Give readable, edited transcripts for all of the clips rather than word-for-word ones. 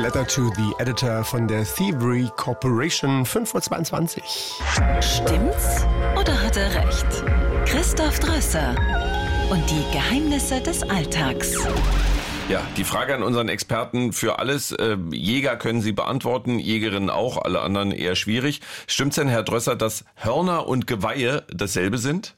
Letter to the Editor von der Thievery Corporation, 5:22 Uhr. Stimmt's oder hat er recht? Christoph Drösser und die Geheimnisse des Alltags. Ja, die Frage an unseren Experten für alles. Jäger können Sie beantworten, Jägerinnen auch, alle anderen eher schwierig. Stimmt's denn, Herr Drösser, dass Hörner und Geweihe dasselbe sind?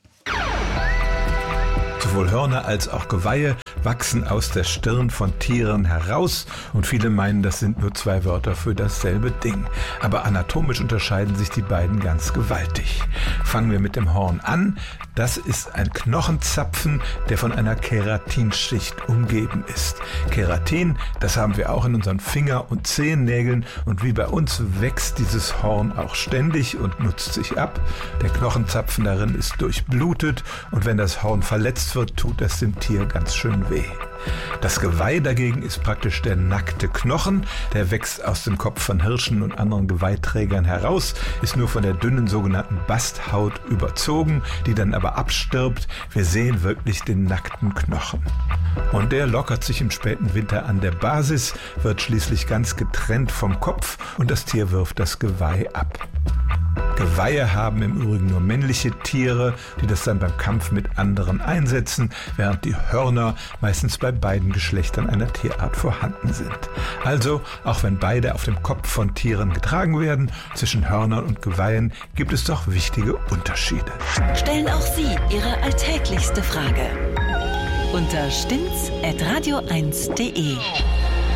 Sowohl Hörner als auch Geweihe wachsen aus der Stirn von Tieren heraus und viele meinen, das sind nur zwei Wörter für dasselbe Ding. Aber anatomisch unterscheiden sich die beiden ganz gewaltig. Fangen wir mit dem Horn an. Das ist ein Knochenzapfen, der von einer Keratinschicht umgeben ist. Keratin, das haben wir auch in unseren Finger- und Zehennägeln und wie bei uns wächst dieses Horn auch ständig und nutzt sich ab. Der Knochenzapfen darin ist durchblutet und wenn das Horn verletzt wird, tut das dem Tier ganz schön weh. Das Geweih dagegen ist praktisch der nackte Knochen, der wächst aus dem Kopf von Hirschen und anderen Geweihträgern heraus, ist nur von der dünnen sogenannten Basthaut überzogen, die dann aber abstirbt. Wir sehen wirklich den nackten Knochen. Und der lockert sich im späten Winter an der Basis, wird schließlich ganz getrennt vom Kopf und das Tier wirft das Geweih ab. Geweihe haben im Übrigen nur männliche Tiere, die das dann beim Kampf mit anderen einsetzen, während die Hörner meistens bei beiden Geschlechtern einer Tierart vorhanden sind. Also, auch wenn beide auf dem Kopf von Tieren getragen werden, zwischen Hörnern und Geweihen gibt es doch wichtige Unterschiede. Stellen auch Sie Ihre alltäglichste Frage unter stimmt's@radio1.de.